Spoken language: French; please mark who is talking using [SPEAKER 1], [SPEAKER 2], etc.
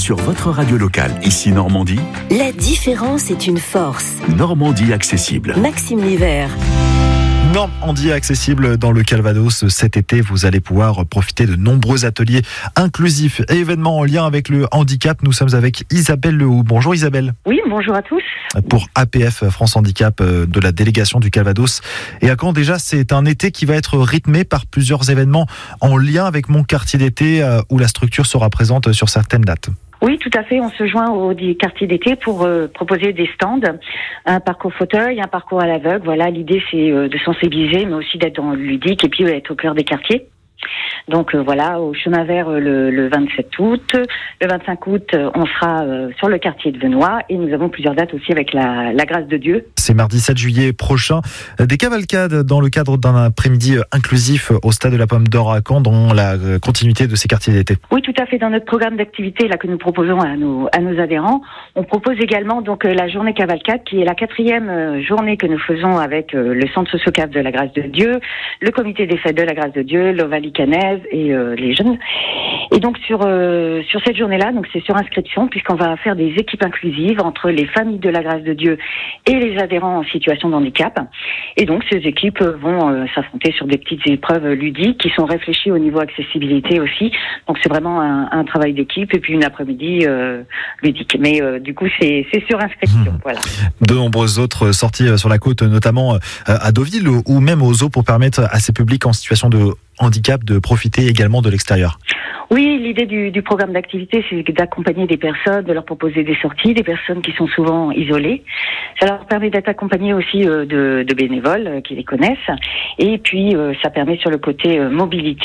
[SPEAKER 1] sur votre radio locale. Ici Normandie.
[SPEAKER 2] La différence est une force.
[SPEAKER 1] Normandie accessible.
[SPEAKER 2] Maxime Livert.
[SPEAKER 3] Normandie accessible dans le Calvados. Cet été, vous allez pouvoir profiter de nombreux ateliers inclusifs et événements en lien avec le handicap. Nous sommes avec Isabelle Lehoux. Bonjour Isabelle.
[SPEAKER 4] Oui, bonjour à tous.
[SPEAKER 3] Pour APF France Handicap de la délégation du Calvados. Et à Caen déjà, c'est un été qui va être rythmé par plusieurs événements en lien avec mon quartier d'été où la structure sera présente sur certaines dates.
[SPEAKER 4] Oui, tout à fait. On se joint au quartier d'été pour proposer des stands, un parcours fauteuil, un parcours à l'aveugle. Voilà, l'idée c'est de sensibiliser, mais aussi d'être dans le ludique et puis être au cœur des quartiers. Donc voilà, au chemin vert le 27 août. Le 25 août, on sera sur le quartier de Venoy et nous avons plusieurs dates aussi avec la grâce de Dieu.
[SPEAKER 3] C'est mardi 7 juillet prochain. Des cavalcades dans le cadre d'un après-midi inclusif au stade de la Pomme d'Or à Caen, dans la continuité de ces quartiers d'été.
[SPEAKER 4] Oui, tout à fait. Dans notre programme d'activité là que nous proposons à nos adhérents, on propose également donc la journée cavalcade qui est la 4e journée que nous faisons avec le centre socio-cap de la grâce de Dieu, le comité des fêtes de la grâce de Dieu, l'Ovalie Canaise et les jeunes. Et donc sur cette journée-là, donc c'est sur inscription puisqu'on va faire des équipes inclusives entre les familles de la grâce de Dieu et les adhérents en situation de handicap. Et donc ces équipes vont s'affronter sur des petites épreuves ludiques qui sont réfléchies au niveau accessibilité aussi. Donc c'est vraiment un travail d'équipe et puis une après-midi ludique. Mais du coup c'est sur inscription. Voilà.
[SPEAKER 3] De nombreuses autres sorties sur la côte, notamment à Deauville ou même aux eaux pour permettre à ces publics en situation de handicap de profiter également de l'extérieur.
[SPEAKER 4] Oui, l'idée du programme d'activité, c'est d'accompagner des personnes, de leur proposer des sorties, des personnes qui sont souvent isolées. Ça leur permet d'être accompagnés aussi de bénévoles qui les connaissent. Et puis, ça permet sur le côté mobilité